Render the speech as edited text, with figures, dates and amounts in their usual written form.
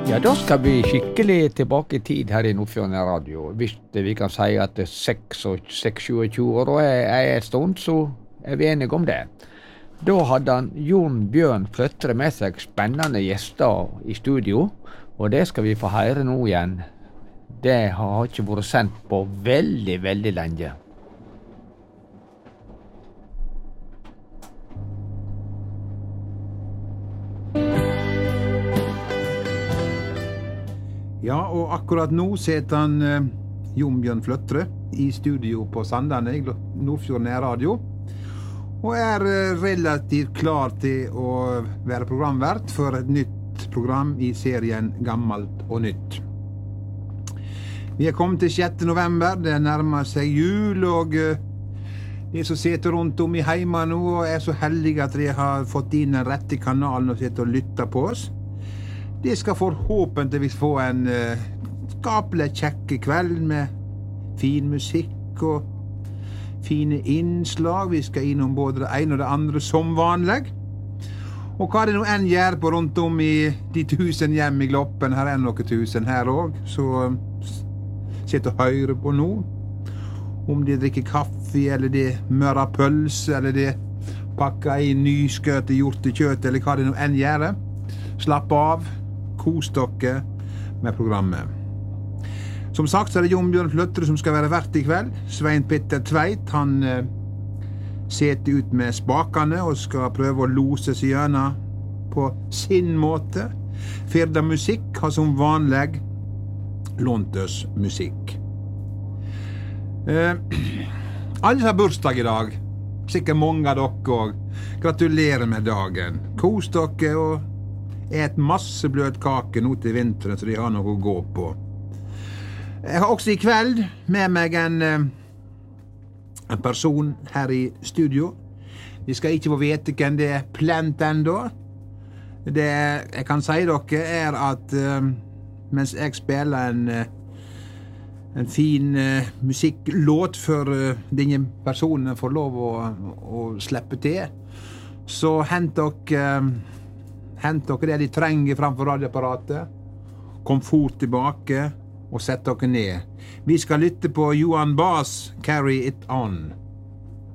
Ja, da skal vi skikkelig tilbake I tid her I Nordfjordeid Radio. Hvis vi kan si at 26-27 år er en stund, så vi enige om det. Da hadde han Jon Bjørn Fløtre med seg spennende gjester I studio, og det skal vi få høre nå igjen. Det har ikke vært sendt på veldig, veldig lenge. Ja, og akkurat nå sitter han Jon Bjørn Fløtre I studio på Sandane I Nordfjordeid Radio, og relativt klar til å være programvert for et nytt program I serien Gammalt og Nytt. Vi kommet til 6. november, det nærmer seg jul, og de som sitter rundt om I heima nå og så heldige at de har fått inn den rette kanalen og sitter og lytter på oss, de skal forhåpentligvis få en skapelig kjekke kveld med fin musikk og fine innslag. Vi skal innom både det ene og det andre som vanlig. Og hva det nå enn gjør på rundt om I de 1000 hjem I Gloppen, her noen 1000 her også, så sitter og hører på nå. Om de drikker kaffe, eller de mører pølse, eller de pakker I nyskøte hjortekjøtt, eller hva det nå enn gjør. Slapp av. Kos dere med programmet. Som sagt så det Jon Bjørn Fløtre som skal være vert I kveld. Svein Petter Tveit, han setter ut med spakene og skal prøve å lose seg gjennom på sin måte. Firda Musikk har som vanlig lånt oss musikk. Alle har bursdag I dag. Sikkert mange av dere også. Gratulerer med dagen. Kos dere og et masse bløtkake nå til vinteren, så de har noe å gå på. Jeg har også I kveld med meg en person her I studio. Vi skal ikke få vite hvem det plent enda. Det jeg kan si dere at mens jeg spiller en fin musikklåt for denne personen får lov å slippe til, så hent dere det de trenger framfor radioapparatet, kom fort tilbake og sett dere ned. Vi skal lytte på Johan Bass, Carry It On.